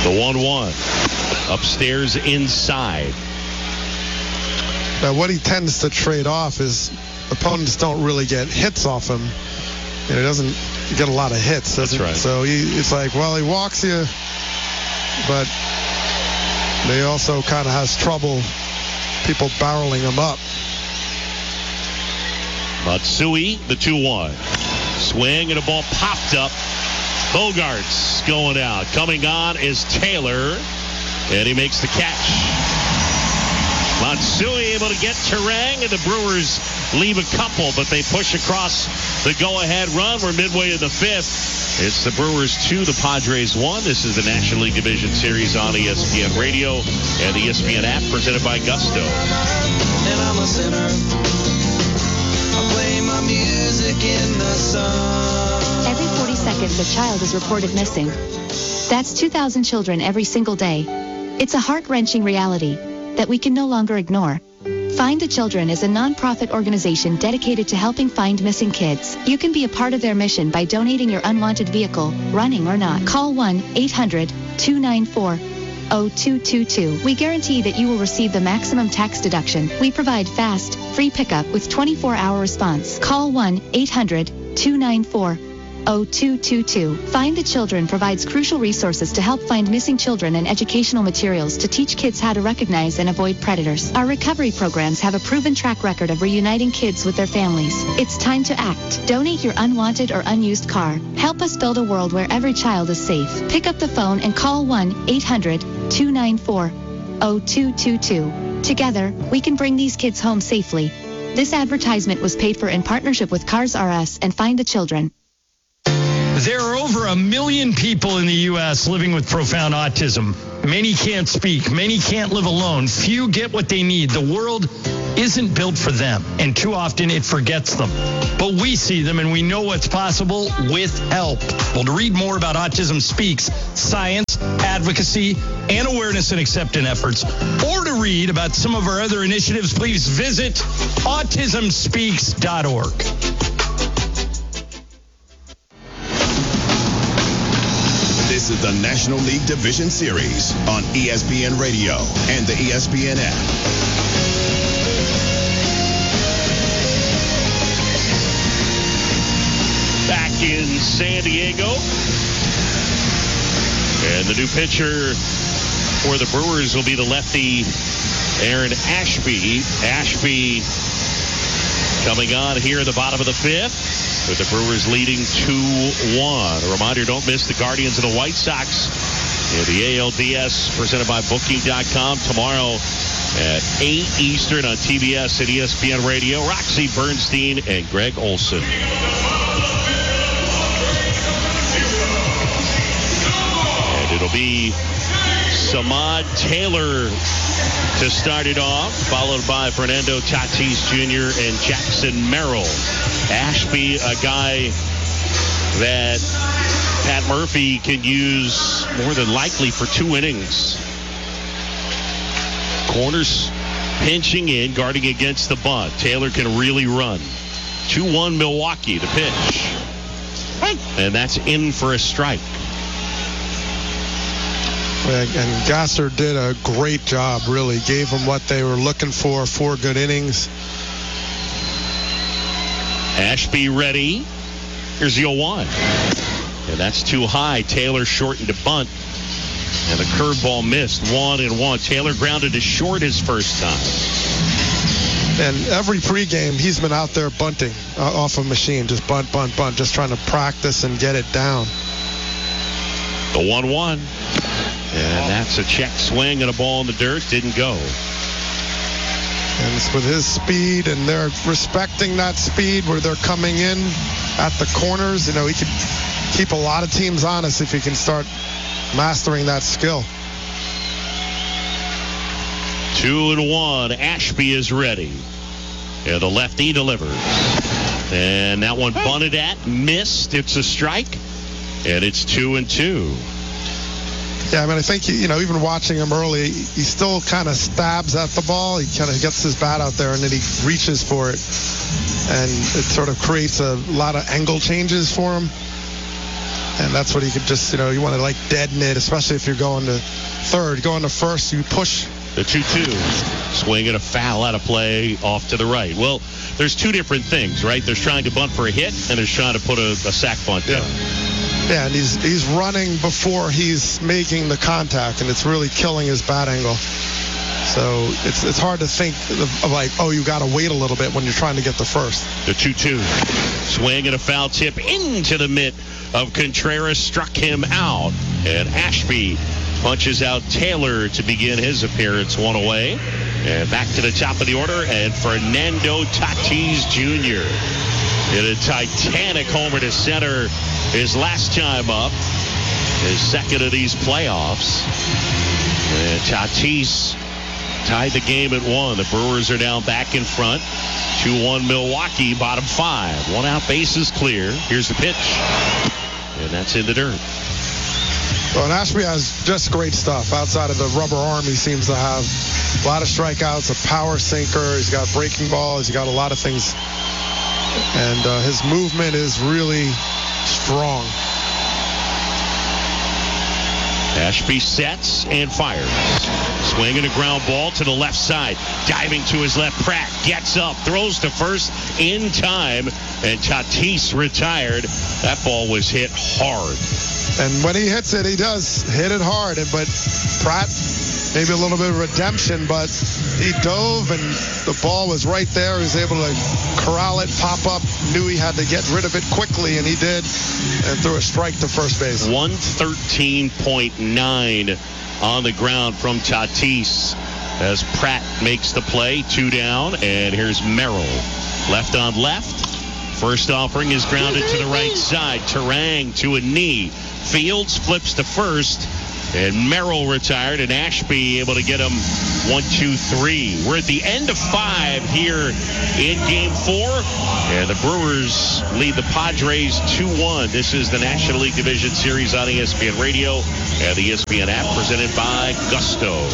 The 1-1. Upstairs inside. Now, what he tends to trade off is opponents don't really get hits off him. And he doesn't get a lot of hits. That's right. So it's like, well, he walks you, but they also kind of has trouble people barreling him up. Matsui, the 2-1. Swing and a ball popped up. Bogarts going out. Coming on is Taylor, and he makes the catch. Matsui able to get Turang, and the Brewers leave a couple, but they push across the go-ahead run. We're midway in the fifth. It's the Brewers 2, the Padres 1. This is the National League Division Series on ESPN Radio and the ESPN app, presented by Gusto. And I'm a sinner. I play my music in the sun. Every 40 seconds, a child is reported missing. That's 2,000 children every single day. It's a heart-wrenching reality that we can no longer ignore. Find the Children is a non-profit organization dedicated to helping find missing kids. You can be a part of their mission by donating your unwanted vehicle, running or not. Call 1-800-294-0222. We guarantee that you will receive the maximum tax deduction. We provide fast, free pickup with 24-hour response. Call 1-800-294-0222. Find the Children provides crucial resources to help find missing children and educational materials to teach kids how to recognize and avoid predators. Our recovery programs have a proven track record of reuniting kids with their families. It's time to act. Donate your unwanted or unused car. Help us build a world where every child is safe. Pick up the phone and call 1-800-294-0222. Together, we can bring these kids home safely. This advertisement was paid for in partnership with Cars R Us and Find the Children. There are over 1 million people in the U.S. living with profound autism. Many can't speak. Many can't live alone. Few get what they need. The world isn't built for them, and too often it forgets them. But we see them, and we know what's possible with help. Well, to read more about Autism Speaks, science, advocacy, and awareness and acceptance efforts, or to read about some of our other initiatives, please visit autismspeaks.org. This is the National League Division Series on ESPN Radio and the ESPN app. Back in San Diego. And the new pitcher for the Brewers will be the lefty Aaron Ashby. Ashby coming on here at the bottom of the fifth, with the Brewers leading 2-1. A reminder, don't miss the Guardians and the White Sox in the ALDS, presented by Booking.com, tomorrow at 8 Eastern on TBS and ESPN Radio. Roxy Bernstein and Greg Olson. And it'll be Samad Taylor to start it off, followed by Fernando Tatis Jr. and Jackson Merrill. Ashby, a guy that Pat Murphy can use more than likely for 2 innings. Corners pinching in, guarding against the bunt. Taylor can really run. 2-1 Milwaukee to pitch. And that's in for a strike. And Gasser did a great job, really. Gave them what they were looking for, 4 good innings. Ashby ready. Here's the 0-1. And that's too high. Taylor shortened to bunt. And the curveball missed. 1-1. Taylor grounded to short his first time. And every pregame, he's been out there bunting off a machine. Just bunt, just trying to practice and get it down. The 1-1. And that's a check swing and a ball in the dirt. Didn't go. And it's with his speed, and they're respecting that speed where they're coming in at the corners. You know, he could keep a lot of teams honest if he can start mastering that skill. 2-1. Ashby is ready. And the lefty delivers. And that one bunted at, missed. It's a strike. And it's 2-2. Yeah, I mean, I think, even watching him early, he still kind of stabs at the ball. He kind of gets his bat out there, and then he reaches for it. And it sort of creates a lot of angle changes for him. And that's what he could just, you want to like deaden it, especially if you're going to third. Going to first, you push. The 2-2. Swing and a foul out of play off to the right. Well, there's two different things, right? There's trying to bunt for a hit, and there's trying to put a sac bunt down. Yeah, and he's running before he's making the contact, and it's really killing his bat angle. So it's hard to think of like, oh, you got to wait a little bit when you're trying to get the first. The 2-2. Swing and a foul tip into the mitt of Contreras, struck him out. And Ashby punches out Taylor to begin his appearance, one away. And back to the top of the order, and Fernando Tatis Jr. in a titanic homer to center his last time up, his second of these playoffs. And Tatis tied the game at 1. The Brewers are now back in front. 2-1 Milwaukee, bottom 5. 1 out, bases clear. Here's the pitch. And that's in the dirt. Well, and Ashby has just great stuff. Outside of the rubber arm, he seems to have a lot of strikeouts, a power sinker. He's got breaking ball. He's got a lot of things. And his movement is really strong. Ashby sets and fires. Swinging a ground ball to the left side. Diving to his left. Pratt gets up, throws to first in time, and Tatis retired. That ball was hit hard. And when he hits it, he does hit it hard. But Pratt, maybe a little bit of redemption, but he dove and the ball was right there. He was able to corral it, pop up, knew he had to get rid of it quickly, and he did, and threw a strike to first base. 113.9 on the ground from Tatis as Pratt makes the play. 2 down, and here's Merrill. Left on left. First offering is grounded to the right side. Terang to a knee. Fields flips to first, and Merrill retired, and Ashby able to get him 1-2-3. We're at the end of 5 here in Game 4, and the Brewers lead the Padres 2-1. This is the National League Division Series on ESPN Radio and the ESPN app, presented by Gusto.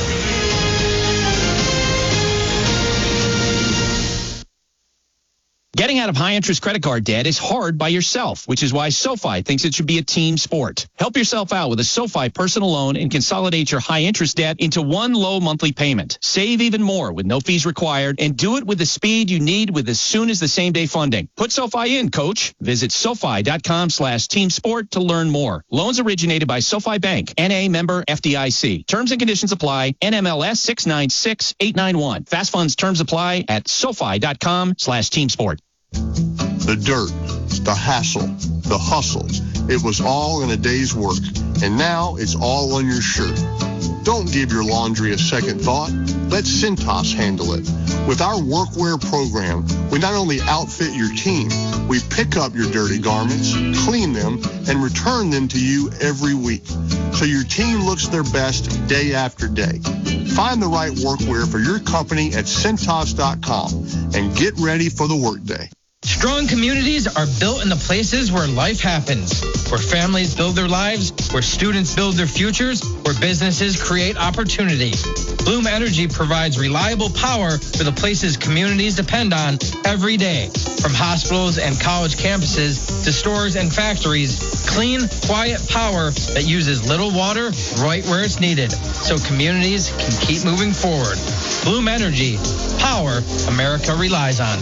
Getting out of high-interest credit card debt is hard by yourself, which is why SoFi thinks it should be a team sport. Help yourself out with a SoFi personal loan and consolidate your high-interest debt into one low monthly payment. Save even more with no fees required, and do it with the speed you need with as soon as the same-day funding. Put SoFi in, coach. Visit SoFi.com/teamsport to learn more. Loans originated by SoFi Bank, N.A. member FDIC. Terms and conditions apply. NMLS 696891. Fast funds terms apply at SoFi.com/teamsport. The dirt, the hassle, the hustle. It was all in a day's work, and now it's all on your shirt. Don't give your laundry a second thought. Let Cintas handle it. With our workwear program, we not only outfit your team, we pick up your dirty garments, clean them, and return them to you every week, so your team looks their best day after day. Find the right workwear for your company at Cintas.com and get ready for the workday. Strong communities are built in the places where life happens, where families build their lives, where students build their futures, where businesses create opportunity. Bloom Energy provides reliable power for the places communities depend on every day. From hospitals and college campuses to stores and factories, clean, quiet power that uses little water right where it's needed, so communities can keep moving forward. Bloom Energy, power America relies on.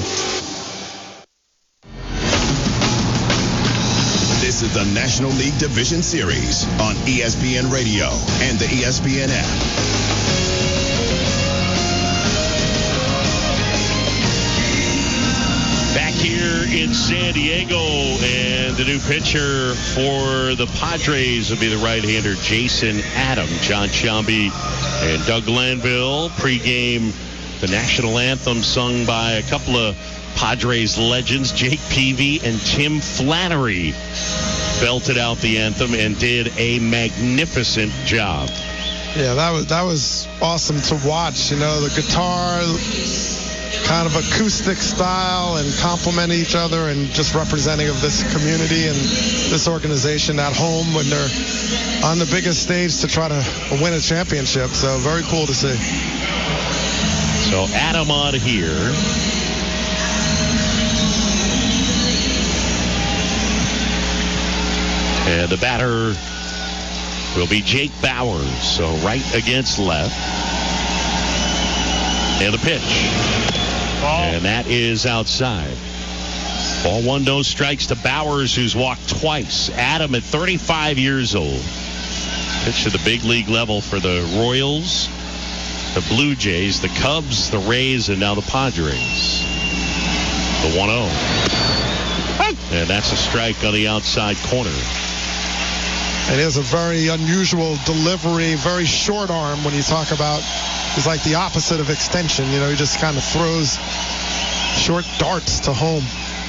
This is the National League Division Series on ESPN Radio and the ESPN app. Back here in San Diego, and the new pitcher for the Padres will be the right-hander Jason Adam. John Sciambi and Doug Glanville pregame the national anthem sung by a couple of Padres legends, Jake Peavy and Tim Flannery, belted out the anthem and did a magnificent job. Yeah, that was awesome to watch. You know, the guitar, kind of acoustic style, and complement each other, and just representing of this community and this organization at home when they're on the biggest stage to try to win a championship. So very cool to see. So Adam on here. And the batter will be Jake Bauers. So right against left. And the pitch. And that is outside. Ball 1, no strikes to Bauers, who's walked twice. Adam at 35 years old. Pitched to the big league level for the Royals, the Blue Jays, the Cubs, the Rays, and now the Padres. The 1-0. And that's a strike on the outside corner. And he has a very unusual delivery, very short arm when you talk about. He's like the opposite of extension. You know, he just kind of throws short darts to home.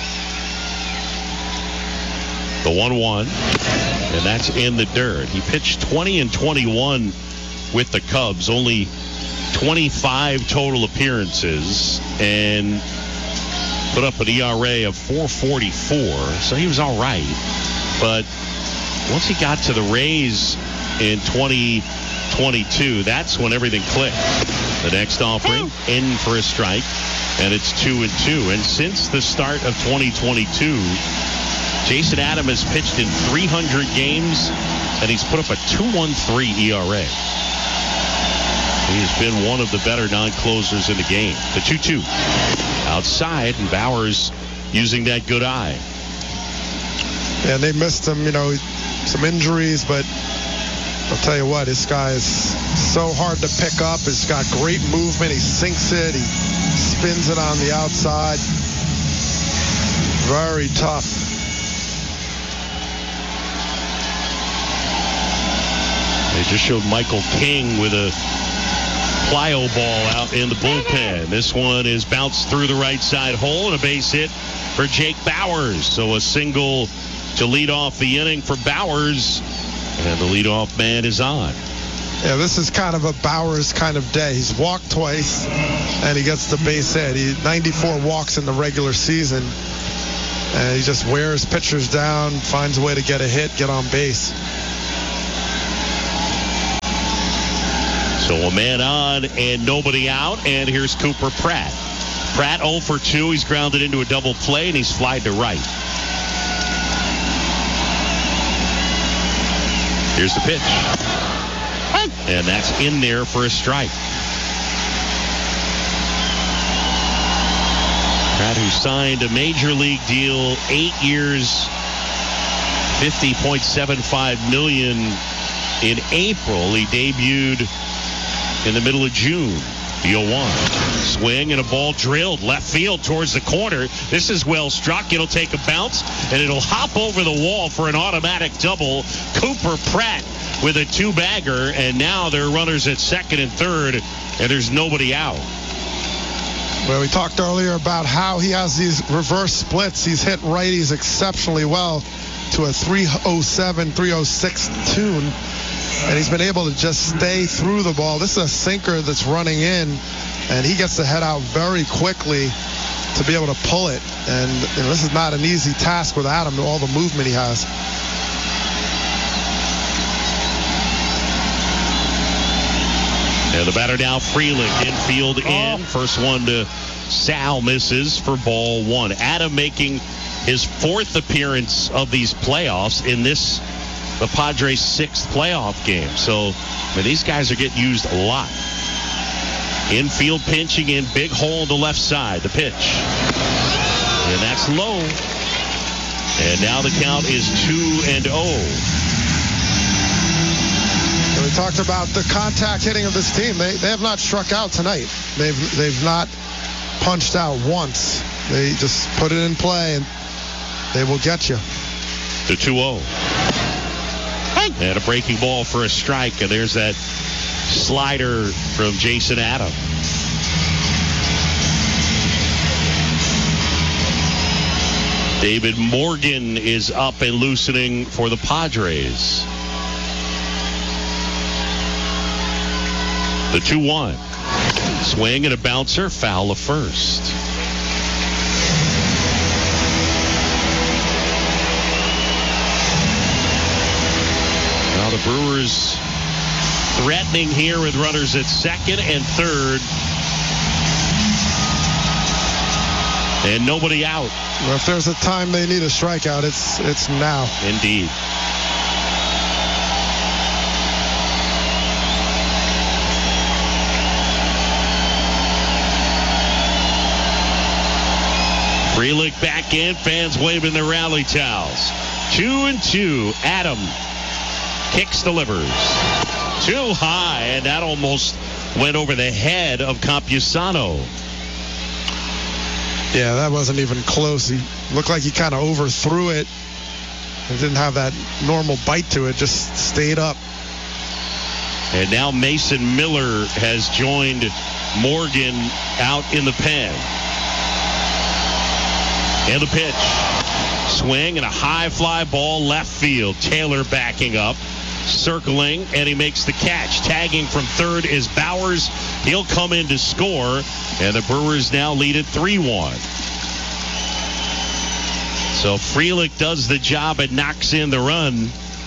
The 1-1, and that's in the dirt. He pitched 20 and 21 with the Cubs, only 25 total appearances, and put up an ERA of 4.44, so he was all right. But once he got to the Rays in 2022, that's when everything clicked. The next offering, in for a strike, and it's 2-2. And since the start of 2022, Jason Adam has pitched in 300 games, and he's put up a 2.13 ERA. He has been one of the better non-closers in the game. The 2-2 outside, and Bauers using that good eye. And they missed him, you know, some injuries, but I'll tell you what, this guy is so hard to pick up. He's got great movement. He sinks it. He spins it on the outside. Very tough. They just showed Michael King with a plyo ball out in the bullpen. This one is bounced through the right side hole, and a base hit for Jake Bauers. So a single to lead off the inning for Bauers, and the leadoff man is on. Yeah, this is kind of a Bauers kind of day. He's walked twice, and he gets the base hit. He 94 walks in the regular season, and he just wears pitchers down, finds a way to get a hit, get on base. So a man on and nobody out, and here's Cooper Pratt. Pratt 0 for 2. He's grounded into a double play, and he's flied to right. Here's the pitch. And that's in there for a strike. Pratt, who signed a major league deal, 8 years, $50.75 million in April. He debuted in the middle of June. The 0-1. Swing and a ball drilled left field towards the corner. This is well struck. It'll take a bounce, and it'll hop over the wall for an automatic double. Cooper Pratt with a 2-bagger, and now there are runners at second and third, and there's nobody out. Well, we talked earlier about how he has these reverse splits. He's hit righties exceptionally well to a 307, 306 tune. And he's been able to just stay through the ball. This is a sinker that's running in, and he gets the head out very quickly to be able to pull it. And you know, this is not an easy task without him, all the movement he has. And the batter now, Freeland, infield in. First one to Sal, misses for ball 1. Adam making his 4th appearance of these playoffs in this, the Padres' 6th playoff game. So, I mean, these guys are getting used a lot. Infield pinching in, big hole on the left side. The pitch. And that's low. And now the count is 2-0. And we talked about the contact hitting of this team. They have not struck out tonight. They've not punched out once. They just put it in play, and they will get you. The 2-0. And a breaking ball for a strike, and there's that slider from Jason Adam. David Morgan is up and loosening for the Padres. The 2-1. Swing and a bouncer, foul of first. Now the Brewers threatening here with runners at second and third. And nobody out. Well, if there's a time they need a strikeout, it's now. Indeed. Frelick back in, fans waving their rally towels. 2-2. Adam kicks, delivers. Too high, and that almost went over the head of Campusano. Yeah, that wasn't even close. He looked like he kind of overthrew it. It didn't have that normal bite to it, just stayed up. And now Mason Miller has joined Morgan out in the pen. And the pitch. Swing and a high fly ball left field. Taylor backing up, circling, and he makes the catch. Tagging from third is Bowers. He'll come in to score, and the Brewers now lead at 3-1. So Frelick does the job and knocks in the run.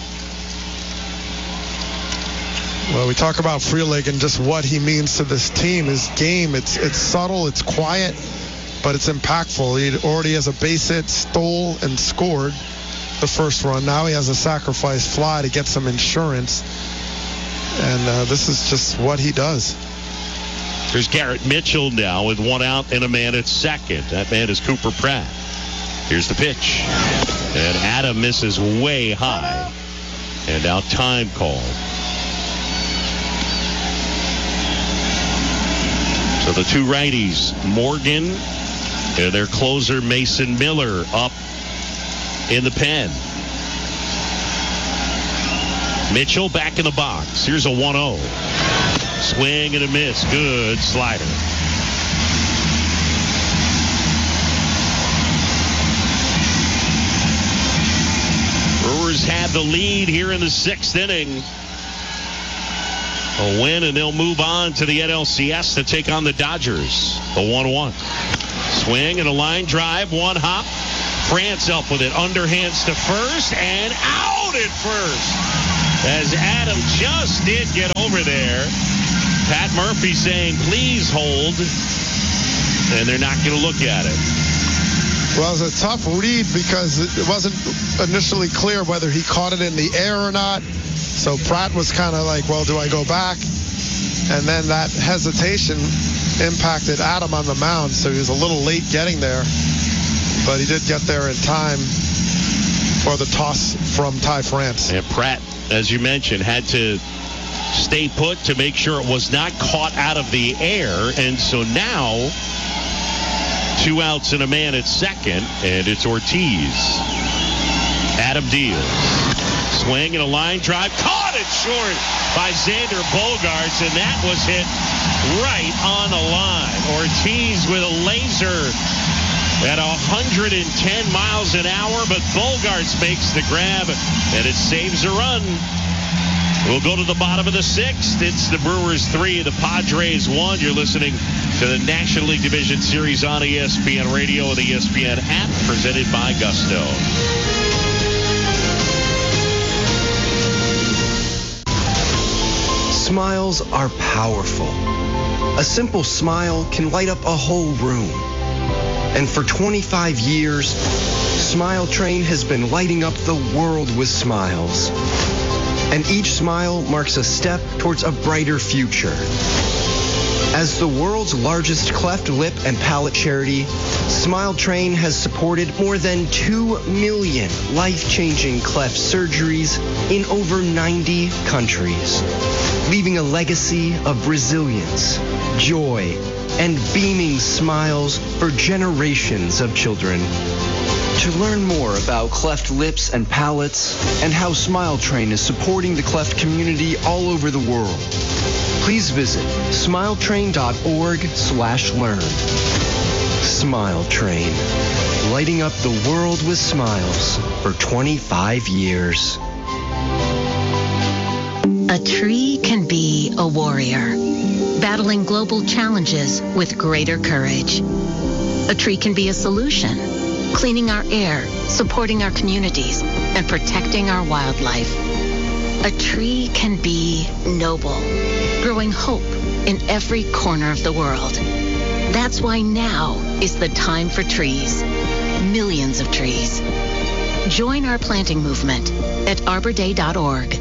Well, we talk about Frelick and just what he means to this team. His game, it's subtle, it's quiet, but it's impactful. He already has a base hit, stole, and scored the first run. Now he has a sacrifice fly to get some insurance. And this is just what he does. There's Garrett Mitchell now with one out and a man at second. That man is Cooper Pratt. Here's the pitch. And Adam misses way high. And now time called. So the two righties, Morgan and their closer Mason Miller, up in the pen. Mitchell back in the box. Here's a 1-0. Swing and a miss. Good slider. Brewers had the lead here in the sixth inning. A win, and they'll move on to the NLCS to take on the Dodgers. A 1-1. Swing and a line drive, one hop. France up with it, underhands to first, and out at first. As Adam just did get over there. Pat Murphy saying, please hold. And they're not going to look at it. Well, it was a tough read because it wasn't initially clear whether he caught it in the air or not. So Pratt was kind of like, well, do I go back? And then that hesitation impacted Adam on the mound, so he was a little late getting there. But he did get there in time for the toss from Ty France. And Pratt, as you mentioned, had to stay put to make sure it was not caught out of the air. And so now, 2 outs and a man at second, and it's Ortiz. Adam deals. Swing and a line drive. Caught it short by Xander Bogaerts, and that was hit right on the line. Ortiz with a laser at 110 miles an hour, but Bogaerts makes the grab, and it saves a run. We'll go to the bottom of the sixth. It's the Brewers 3, the Padres 1. You're listening to the National League Division Series on ESPN Radio and the ESPN app, presented by Gusto. Smiles are powerful. A simple smile can light up a whole room. And for 25 years, Smile Train has been lighting up the world with smiles. And each smile marks a step towards a brighter future. As the world's largest cleft lip and palate charity, Smile Train has supported more than 2 million life-changing cleft surgeries in over 90 countries, leaving a legacy of resilience, joy, and beaming smiles for generations of children. To learn more about cleft lips and palates and how Smile Train is supporting the cleft community all over the world, please visit smiletrain.org/learn. Smile Train, lighting up the world with smiles for 25 years. A tree can be a warrior, battling global challenges with greater courage. A tree can be a solution, cleaning our air, supporting our communities, and protecting our wildlife. A tree can be noble, growing hope in every corner of the world. That's why now is the time for trees. Millions of trees. Join our planting movement at arborday.org.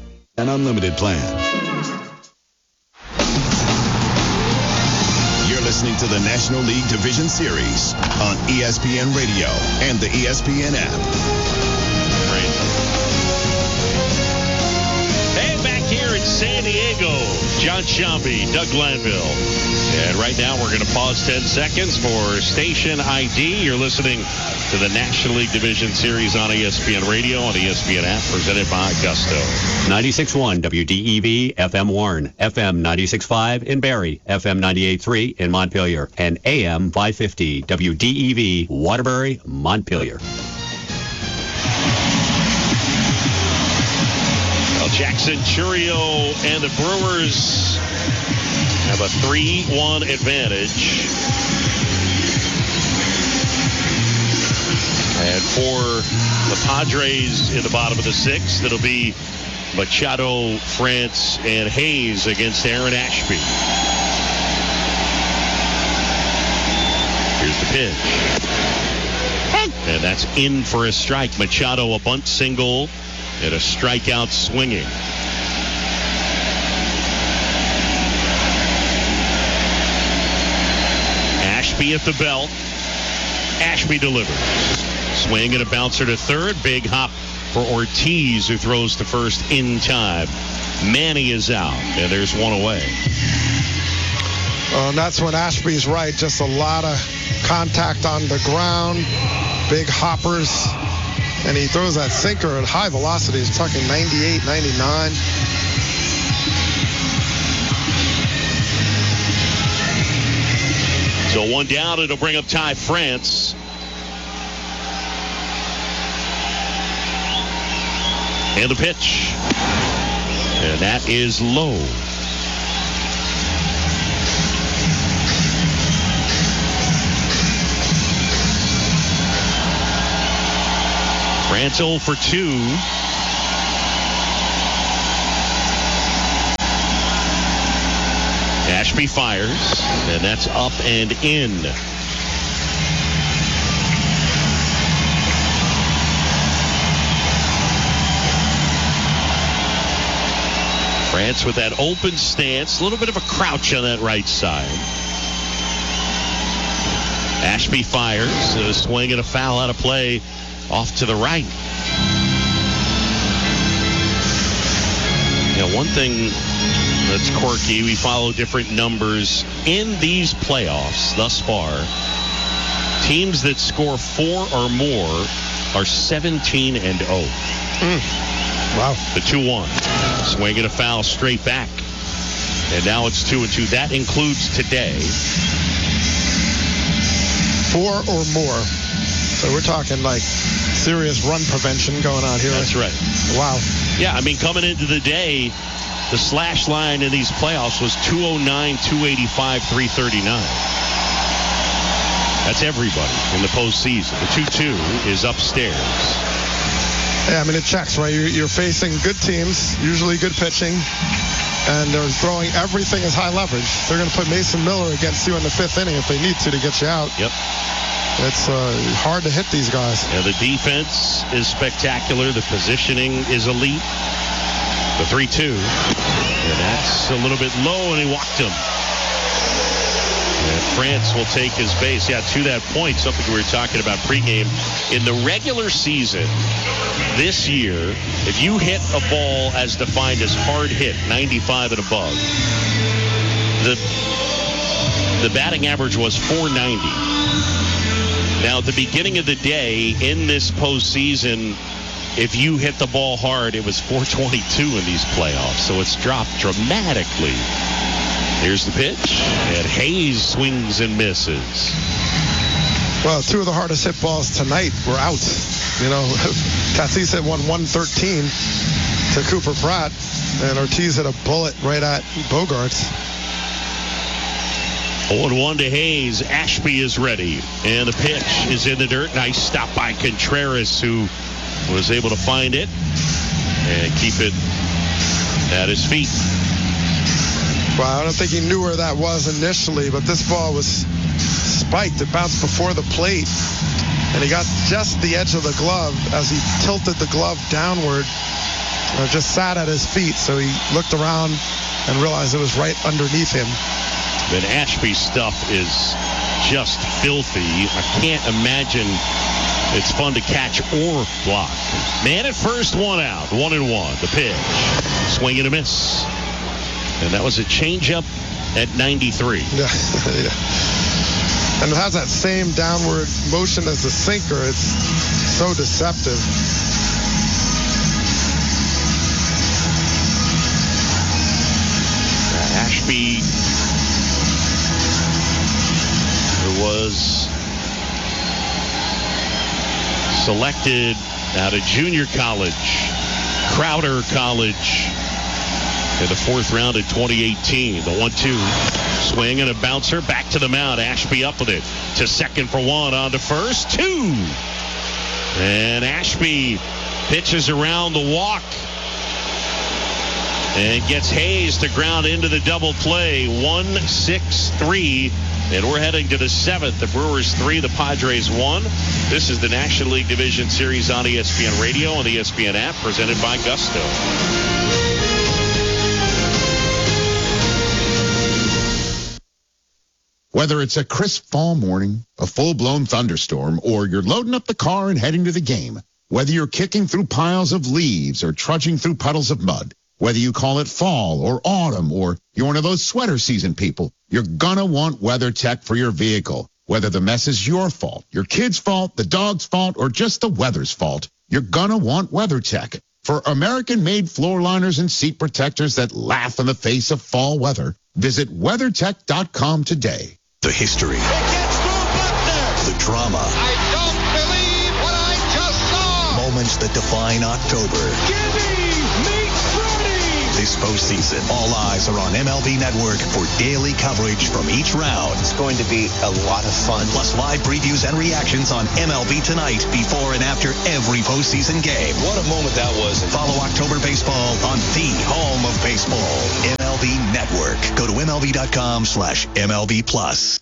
An unlimited plan. listening to the National League Division Series on ESPN Radio and the ESPN app. Hey, back here in San Diego, John Sciambi, Doug Glanville. And right now we're going to pause 10 seconds for station ID. You're listening to the National League Division Series on ESPN Radio, on the ESPN app, presented by Gusto. 96.1 WDEV, FM Warren, FM 96.5 in Barrie, FM 98.3 in Montpelier, and AM 550 WDEV, Waterbury, Montpelier. Well, Jackson Churio and the Brewers have a 3-1 advantage. And for the Padres in the bottom of the sixth, it'll be Machado, France, and Hayes against Aaron Ashby. Here's the pitch. And that's in for a strike. Machado a bunt single and a strikeout swinging. Ashby at the belt. Ashby delivers. Swing and a bouncer to third. Big hop for Ortiz, who throws to first in time. Manny is out, and there's one away. And that's when Ashby's right. Just a lot of contact on the ground. Big hoppers. And he throws that sinker at high velocity. He's talking 98, 99. So one down, it'll bring up Ty France. And the pitch. And that is low. France 0 for 2. Ashby fires, and that's up and in. France with that open stance, a little bit of a crouch on that right side. Ashby fires, a swing and a foul out of play off to the right. Now, one thing that's quirky, we follow different numbers in these playoffs thus far. Teams that score 4 or more are 17-0. Wow. The 2-1. Swing and a foul straight back. And now it's 2-2. That includes today. 4 or more. So we're talking like serious run prevention going on here. That's right. Wow. Yeah, I mean, coming into the day, the slash line in these playoffs was 209, 285, 339. That's everybody in the postseason. The 2-2 is upstairs. Yeah, I mean, it checks, right? You're facing good teams, usually good pitching, and they're throwing everything as high leverage. They're going to put Mason Miller against you in the 5th inning if they need to get you out. Yep. It's hard to hit these guys. Yeah, the defense is spectacular. The positioning is elite. The 3-2. And that's a little bit low, and he walked him. And France will take his base. Yeah, to that point, something we were talking about pregame. In the regular season this year, if you hit a ball as defined as hard hit, 95 and above, the batting average was 490. Now, at the beginning of the day in this postseason, if you hit the ball hard, it was 422 in these playoffs. So it's dropped dramatically. Here's the pitch, and Hayes swings and misses. Well, 2 of the hardest hit balls tonight were out. You know, Tatis hit one 113 to Cooper Pratt, and Ortiz hit a bullet right at Bogaerts. 0-1 to Hayes. Ashby is ready, and the pitch is in the dirt. Nice stop by Contreras, who was able to find it and keep it at his feet. Well, I don't think he knew where that was initially, but this ball was spiked. It bounced before the plate, and he got just the edge of the glove as he tilted the glove downward. Just sat at his feet, so he looked around and realized it was right underneath him. But Ashby's stuff is just filthy. I can't imagine it's fun to catch or block. Man at first, one out, 1-1. The pitch, swing and a miss. And that was a changeup at 93. Yeah. And it has that same downward motion as the sinker. It's so deceptive. Ashby, who was selected out of junior college, Crowder College, in the 4th round in 2018. The 1-2 swing and a bouncer back to the mound. Ashby up with it to second for 1, on to first, 2. And Ashby pitches around the walk and gets Hayes to ground into the double play. 1-6-3. And we're heading to the 7th. The Brewers 3, the Padres 1. This is the National League Division Series on ESPN Radio and the ESPN app, presented by Gusto. Whether it's a crisp fall morning, a full-blown thunderstorm, or you're loading up the car and heading to the game, whether you're kicking through piles of leaves or trudging through puddles of mud, whether you call it fall or autumn or you're one of those sweater season people, you're gonna want WeatherTech for your vehicle. Whether the mess is your fault, your kid's fault, the dog's fault, or just the weather's fault, you're gonna want WeatherTech. For American-made floor liners and seat protectors that laugh in the face of fall weather, visit WeatherTech.com today. The history. The drama. I don't believe what I just saw. Moments that define October. This postseason, all eyes are on MLB Network for daily coverage from each round. It's going to be a lot of fun. Plus live previews and reactions on MLB Tonight before and after every postseason game. What a moment that was. Follow October baseball on the home of baseball, MLB Network. Go to MLB.com/MLB Plus.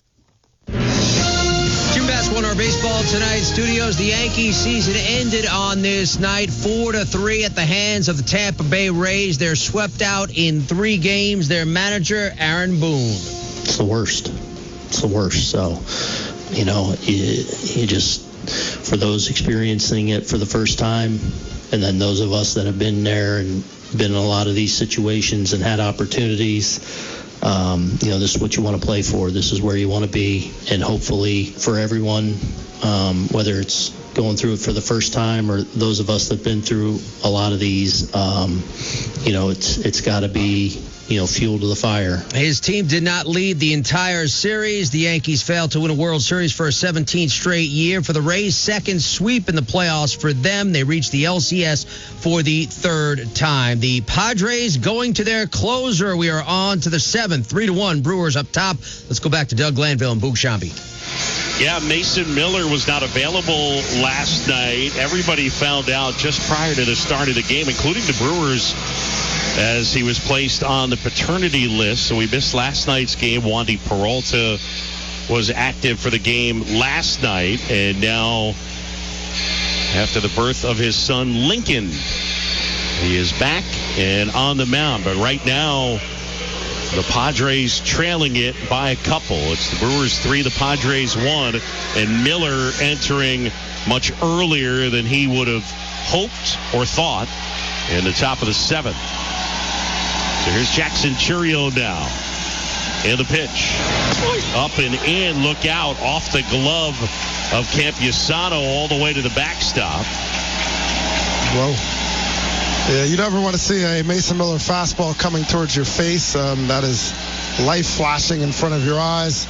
Jim Bass, 1 Hour Baseball tonight. Studios. The Yankees season ended on this night, 4-3 at the hands of the Tampa Bay Rays. They're swept out in 3 games. Their manager, Aaron Boone. It's the worst. It's the worst. So, you just, for those experiencing it for the first time, and then those of us that have been there and been in a lot of these situations and had opportunities, this is what you want to play for. This is where you want to be. And hopefully for everyone, whether it's going through it for the first time or those of us that have been through a lot of these, it's got to be, fuel to the fire. His team did not lead the entire series. The Yankees failed to win a World Series for a 17th straight year. For the Rays, second sweep in the playoffs for them. They reached the LCS for the 3rd time. The Padres going to their closer. We are on to the 7th. 3-1. Brewers up top. Let's go back to Doug Glanville and Boog Shambi. Yeah, Mason Miller was not available last night. Everybody found out just prior to the start of the game, including the Brewers, as he was placed on the paternity list. So we missed last night's game. Wandy Peralta was active for the game last night. And now, after the birth of his son, Lincoln, he is back and on the mound. But right now, the Padres trailing it by a couple. It's the Brewers 3, the Padres 1. And Miller entering much earlier than he would have hoped or thought in the top of the 7th. So here's Jackson Chourio now. And the pitch. Up and in. Look out. Off the glove of Campusano all the way to the backstop. Whoa. Yeah, you never want to see a Mason Miller fastball coming towards your face. That is life flashing in front of your eyes.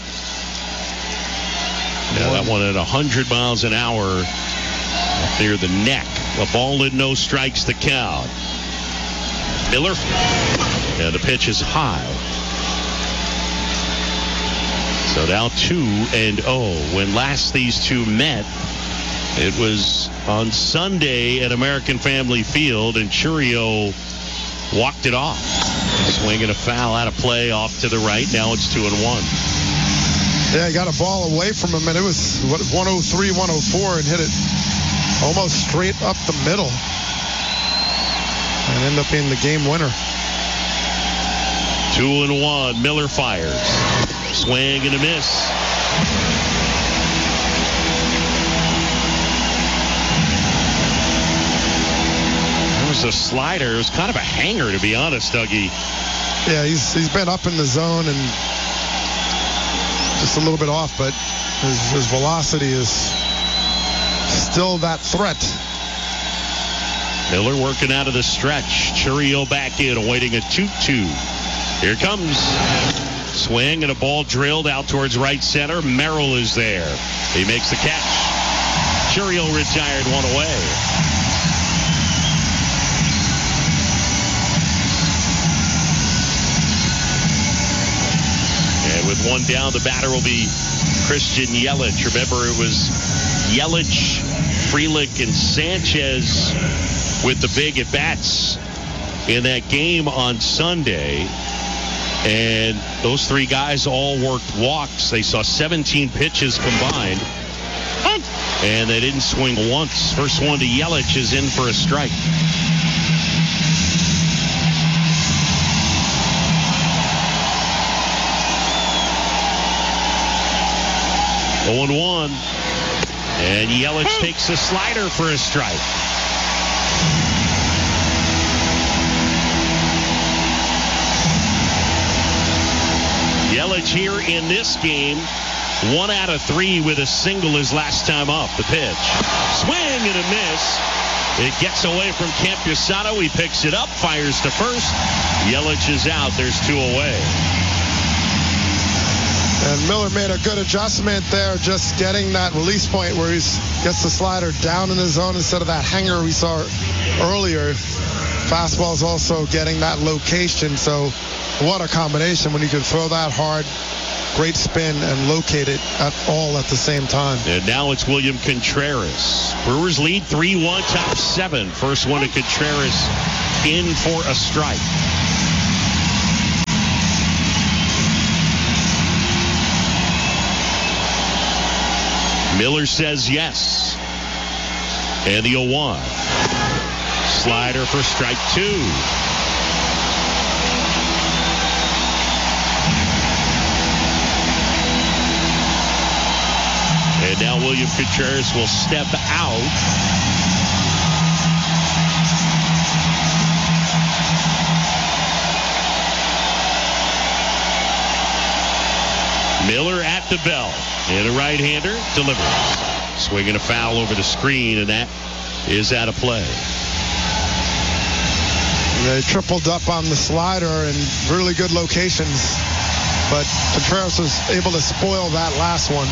Yeah, that one at 100 miles an hour up near the neck. A ball in, no strikes, the count. Miller. And the pitch is high. So now 2-0. When last these two met, it was on Sunday at American Family Field, and Chourio walked it off. Swinging a foul out of play off to the right. Now it's 2-1. Yeah, he got a ball away from him, and it was 103, 104, and hit it almost straight up the middle. And ended up being the game winner. 2-1. Miller fires. Swing and a miss. There was a slider. It was kind of a hanger, to be honest, Dougie. Yeah, he's been up in the zone and just a little bit off, but his velocity is still that threat. Miller working out of the stretch. Churiel back in, awaiting a 2-2. Here comes. Swing and a ball drilled out towards right center. Merrill is there. He makes the catch. Churiel retired one away. And with one down, the batter will be Christian Yelich. Remember, it was Yelich, Frelick, and Sanchez with the big at-bats in that game on Sunday. And those three guys all worked walks. They saw 17 pitches combined. And they didn't swing once. First one to Yelich is in for a strike. Oh, 0-1. And Yelich takes a slider for a strike. Yelich here in this game, 1 out of 3 with a single his last time up. The pitch. Swing and a miss. It gets away from Campusano. He picks it up, fires to first. Yelich is out. There's 2 away. And Miller made a good adjustment there, just getting that release point where he gets the slider down in the zone instead of that hanger we saw earlier. Fastball's also getting that location, so what a combination when you can throw that hard, great spin, and locate it at the same time. And now it's William Contreras. Brewers lead 3-1, top 7. First one to Contreras in for a strike. Miller says yes. And the 0-1. Slider for strike 2. And now William Contreras will step out. Miller at the bell. And a right-hander delivers. Swinging a foul over the screen, and that is out of play. They tripled up on the slider in really good locations, but Contreras was able to spoil that last one.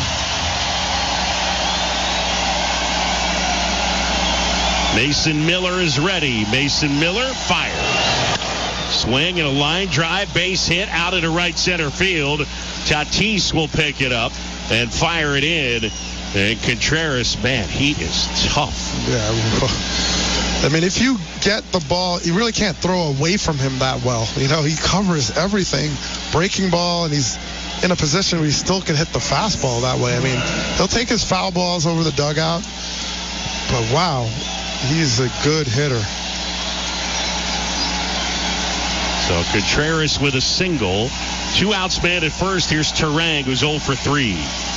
Mason Miller is ready. Mason Miller fires. Swing and a line drive, base hit out into right center field. Tatis will pick it up and fire it in. And Contreras, man, he is tough. Yeah. I mean, if you get the ball, you really can't throw away from him that well. You know, he covers everything. Breaking ball, and he's in a position where he still can hit the fastball that way. I mean, he'll take his foul balls over the dugout. But, wow, he's a good hitter. So Contreras with a single. 2 outs, man at first. Here's Turang, who's 0 for 3.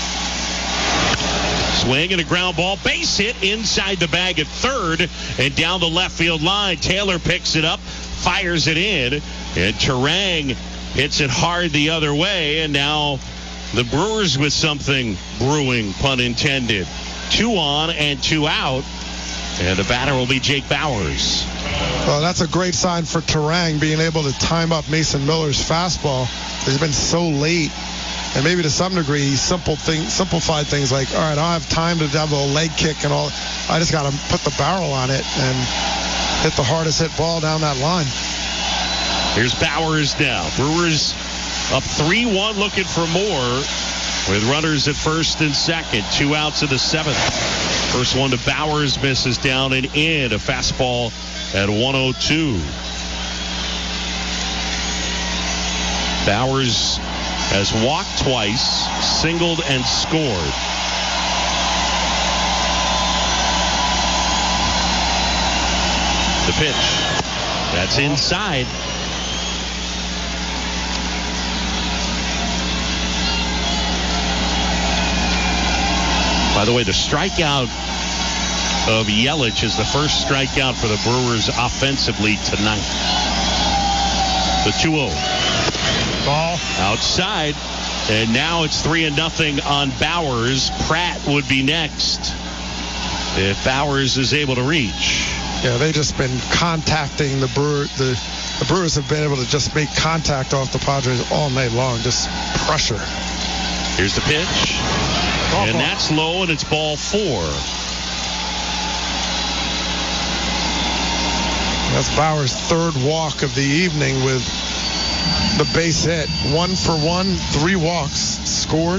Swing and a ground ball. Base hit inside the bag at third and down the left field line. Taylor picks it up, fires it in, and Turang hits it hard the other way. And now the Brewers with something brewing, pun intended. 2 on and 2 out. And the batter will be Jake Bauers. Well, that's a great sign for Turang, being able to time up Mason Miller's fastball. He's been so late. And maybe to some degree, he simplified things like, all right, I don't have time to have a leg kick and all. I just got to put the barrel on it and hit the hardest hit ball down that line. Here's Bauers now. Brewers up 3-1, looking for more with runners at first and second. 2 outs in the 7th. First one to Bauers, misses down and in. A fastball at 102. Bauers has walked twice, singled, and scored. The pitch. That's inside. By the way, the strikeout of Yelich is the first strikeout for the Brewers offensively tonight. The 2-0. Ball. Outside. And now it's 3-0 on Bowers. Pratt would be next if Bowers is able to reach. Yeah, they've just been contacting the Brewers. The Brewers have been able to just make contact off the Padres all night long. Just pressure. Here's the pitch. And that's low, and it's ball 4. That's Bauer's third walk of the evening with the base hit. 1 for 1, 3 walks scored.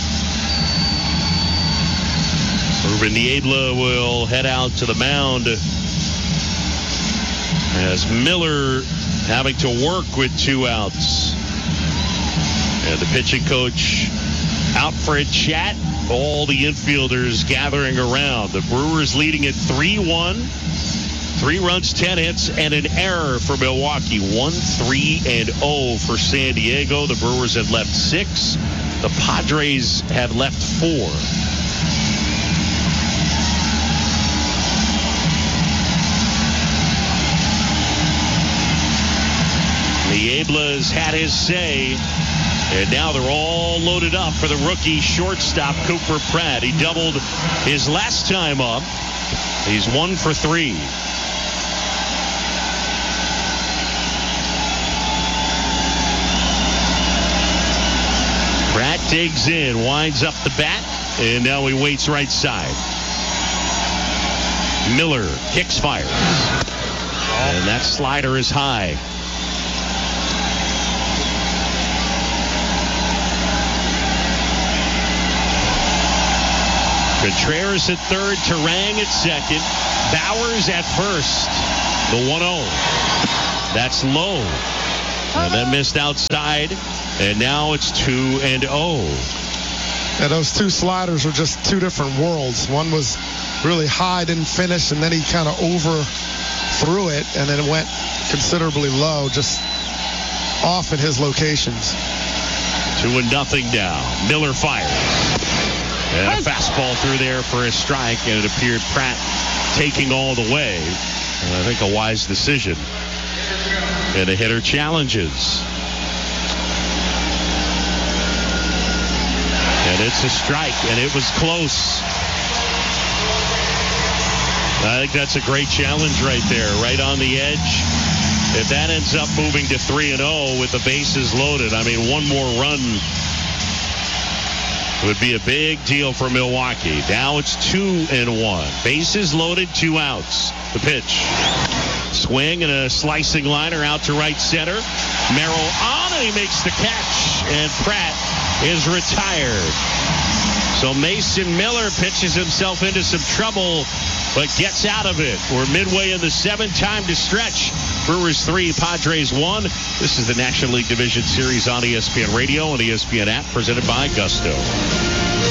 Ruben Niebla will head out to the mound as Miller having to work with 2 outs. And the pitching coach out for a chat. All the infielders gathering around. The Brewers leading at 3-1. 3 runs, 10 hits, and an error for Milwaukee. 1-3-0 for San Diego. The Brewers have left 6. The Padres have left 4. Niebla's had his say, and now they're all loaded up for the rookie shortstop, Cooper Pratt. He doubled his last time up. He's 1 for 3. Pratt digs in, winds up the bat, and now he waits right side. Miller kicks, fires. And that slider is high. Contreras at third, Turang at second, Bowers at first. The 1-0. That's low. And then missed outside, and now it's 2-0. Yeah, those 2 sliders were just 2 different worlds. One was really high, didn't finish, and then he kind of overthrew it, and then it went considerably low, just off at his locations. 2-0 now. Miller fires. And a fastball through there for a strike, and it appeared Pratt taking all the way. And I think a wise decision. And a hitter challenges. And it's a strike, and it was close. I think that's a great challenge right there, right on the edge. If that ends up moving to 3-0 with the bases loaded, I mean, one more run would be a big deal for Milwaukee. Now it's 2-1. Bases loaded, 2 outs. The pitch. Swing and a slicing liner out to right center. Merrill on, and he makes the catch. And Pratt is retired. So Mason Miller pitches himself into some trouble, but gets out of it. We're midway in the 7th, time to stretch. Brewers 3, Padres 1. This is the National League Division Series on ESPN Radio and ESPN app, presented by Gusto.